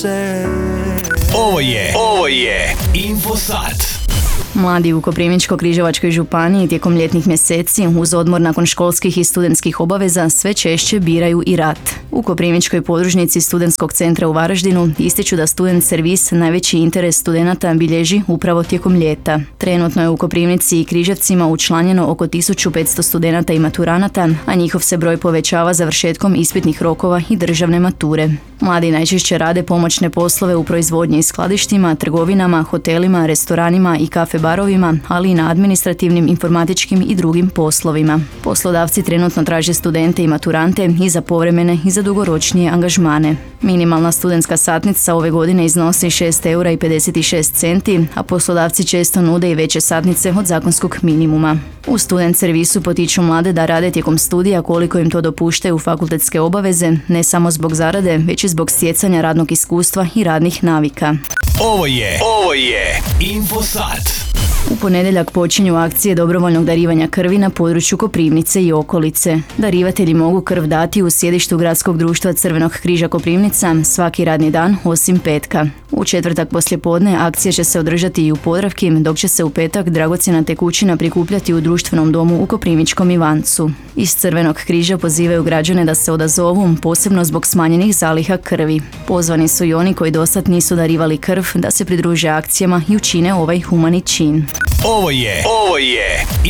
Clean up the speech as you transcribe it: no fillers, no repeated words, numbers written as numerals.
Ovo je Infosat. Mladi u Koprivničko-križevačkoj županiji tijekom ljetnih mjeseci uz odmor nakon školskih i studentskih obaveza sve češće biraju i rat. U Koprivničkoj podružnici Studentskog centra u Varaždinu ističu da student servis najveći interes studenata bilježi upravo tijekom ljeta. Trenutno je u Koprivnici i Križevcima učlanjeno oko 1500 studenata i maturanata, a njihov se broj povećava završetkom ispitnih rokova i državne mature. Mladi najčešće rade pomoćne poslove u proizvodnji i skladištima, trgovinama, hotelima, restoranima i kafe barovima, ali i na administrativnim, informatičkim i drugim poslovima. Poslodavci trenutno traže studente i maturante i za povremene i za dugoročnije angažmane. Minimalna studentska satnica ove godine iznosi 6,56 €, a poslodavci često nude i veće satnice od zakonskog minimuma. U student servisu potiču mlade da rade tijekom studija koliko im to dopuštaju fakultetske obaveze, ne samo zbog zarade, već i zbog stjecanja radnog iskustva i radnih navika. Ovo je Infosat. U ponedjeljak počinju akcije dobrovoljnog darivanja krvi na području Koprivnice i okolice. Darivatelji mogu krv dati u sjedištu Gradskog društva Crvenog križa Koprivnica svaki radni dan osim petka. U četvrtak poslijepodne akcija će se održati i u Podravki, dok će se u petak dragocjena tekućina prikupljati u društvenom domu u Koprivničkom Ivancu. Iz Crvenog križa pozivaju građane da se odazovu, posebno zbog smanjenih zaliha krvi. Pozvani su i oni koji dosad nisu darivali krv da se pridruže akcijama i učine ovaj humani čin. Ovo je